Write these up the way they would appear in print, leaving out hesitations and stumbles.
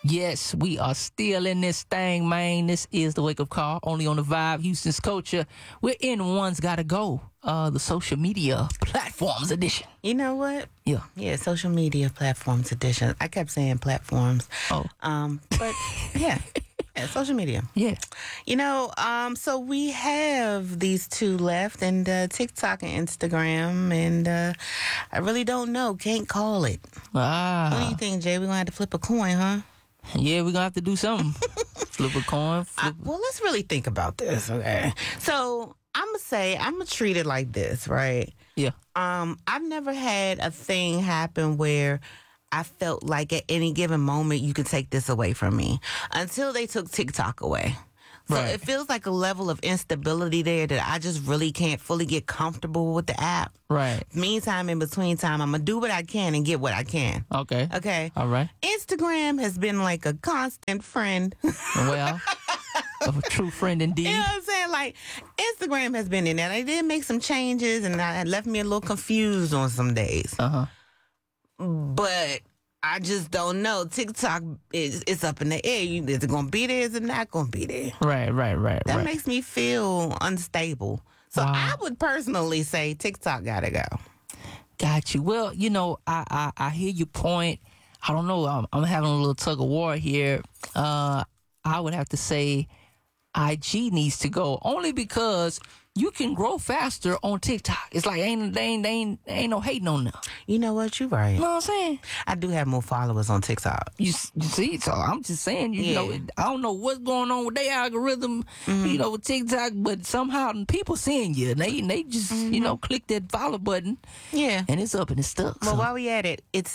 Yes, we are still in this thing, man. This is the Wake Up Call, only on the Vibe, Houston's Culture. We're in One's Gotta Go, the social media platforms edition. You know what? Yeah. Yeah, social media platforms edition. I kept saying platforms. Oh. But yeah. Yeah, social media. Yeah. You know, so we have these two left, and TikTok and Instagram, and I really don't know. Can't call it. What do you think, Jay? We're going to have to flip a coin, huh? Yeah, we're going to have to do something. Flip a coin. Well, let's really think about this, okay? So I'm going to treat it like this, right? Yeah. I've never had a thing happen where I felt like at any given moment you could take this away from me until they took TikTok away. So Right. It feels like a level of instability there that I just really can't fully get comfortable with the app. Right. Meantime, in between time, I'm going to do what I can and get what I can. Okay. Okay? All right. Instagram has been like a constant friend. Well, a true friend indeed. You know what I'm saying? Like, Instagram has been in there. They did make some changes, and it left me a little confused on some days. Uh-huh. But I just don't know. TikTok it's up in the air. Is it going to be there? Is it not going to be there? Right. That makes me feel unstable. So Wow. I would personally say TikTok got to go. Got you. Well, you know, I hear your point. I don't know. I'm having a little tug of war here. I would have to say IG needs to go only because you can grow faster on TikTok. It's like ain't no hating on them. You know what? You're right. You know what I'm saying? I do have more followers on TikTok. You see, so I'm just saying, you know, I don't know what's going on with their algorithm, you know, with TikTok, but somehow people seeing you, and they just, you know, click that follow button, Yeah. and it's up and it's stuck. Well, So while we at it, it's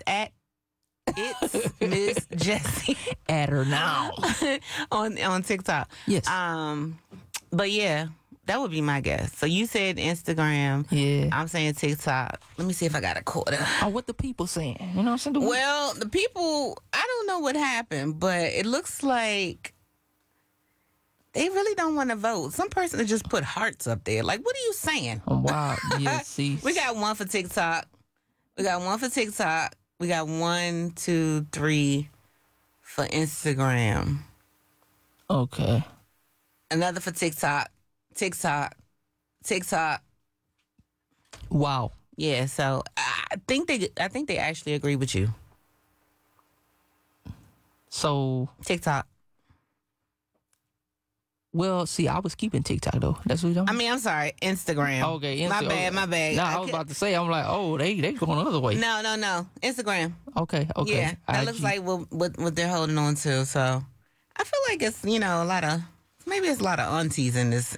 Miss Jessie add her now. on TikTok. Yes. But yeah, that would be my guess. So you said Instagram. Yeah. I'm saying TikTok. Let me see if I got a quarter. Oh, what the people saying? You know what I'm saying? Well, the people, I don't know what happened, but it looks like they really don't want to vote. Some person that just put hearts up there. Like, what are you saying? Oh, wow. Yeah, see. We got one for TikTok. We got 1, 2, 3 for Instagram. Okay. Another for TikTok. Wow. Yeah, so I think they actually agree with you. So, TikTok. well, see, I was keeping TikTok though. That's what you're talking I mean, I'm sorry, Instagram. Okay, My bad. No, I was about to say, I'm like, oh, they going the other way. No, Instagram. Okay. Yeah, that IG. looks like what they're holding on to. So I feel like it's a lot of aunties in this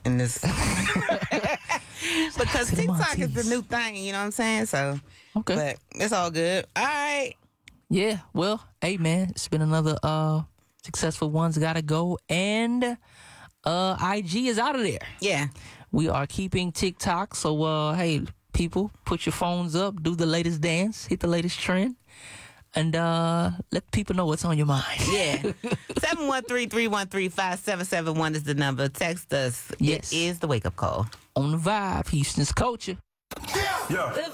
because To the TikTok is the aunties. new thing. You know what I'm saying? So Okay. but it's all good. All right. Yeah, well, hey man, it's been another successful One's Gotta Go, and IG is out of there. Yeah. We are keeping TikTok, so hey, people, put your phones up, do the latest dance, hit the latest trend, and let people know what's on your mind. Yeah. 713-313-5771 is the number. Text us. Yes. It is the wake up call. On the Vibe, Houston's Culture. Yeah. The